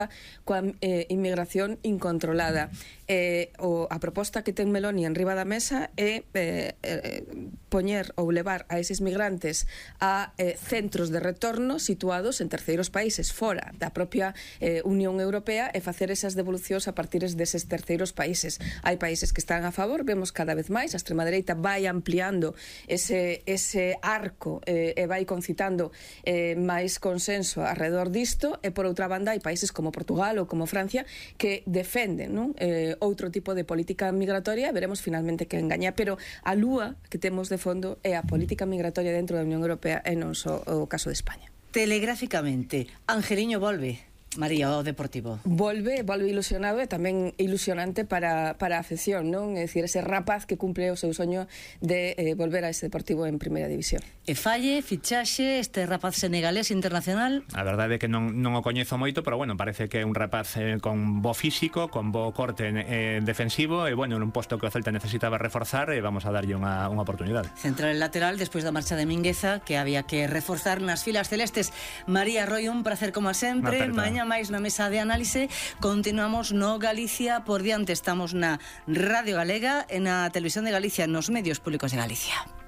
coa inmigración incontrolada. A proposta que ten Meloni en riba da mesa é poñer ou levar a eses migrantes a centros de retorno situados en terceiros países fora da propia Unión Europea e facer esas devolucións a partir deses terceiros países. Hai países que están a favor, vemos cada vez máis, a extrema dereita vai ampliando ese arco e vai concitando máis consenso alrededor disto, e por outra banda hai países como Portugal ou como Francia que defenden, non? Outro tipo de política migratoria, e veremos finalmente que engaña, pero a lúa que temos de fondo é a política migratoria dentro da Unión Europea e non só o caso de España. Telegráficamente, Angeliño volve. María, o Deportivo. Volve ilusionado e tamén ilusionante para a afección, non? É dicir, ese rapaz que cumple o seu soño de volver a ese Deportivo en Primeira División. E falle, fichaxe, este rapaz senegalés internacional? A verdade é que non o coñezo moito, pero bueno, parece que é un rapaz con bo físico, con bo corte defensivo, e bueno, nun posto que o Celta necesitaba reforzar, e vamos a darlle unha oportunidade. Central e lateral, despois da marcha de Mingueza, que había que reforzar nas filas celestes. María Roio, un placer como sempre. Mañá máis na mesa de análise. Continuamos no Galicia por diante. Estamos na Radio Galega e na Televisión de Galicia, nos medios públicos de Galicia.